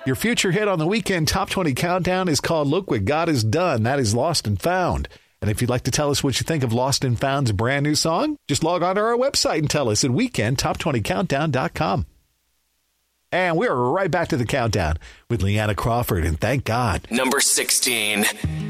Your future hit on the Weekend Top 20 Countdown is called Look What God Has Done. That is Lost and Found. And if you'd like to tell us what you think of Lost and Found's brand new song, just log on to our website and tell us at weekendtop20countdown.com. And we're right back to the countdown with Leanna Crawford, and thank God. Number 16.